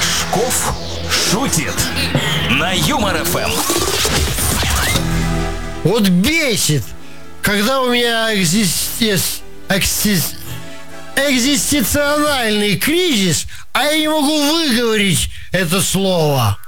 Рожков шутит на Юмор ФМ. Вот бесит, когда у меня экзистенциальный кризис, а я не могу выговорить это слово.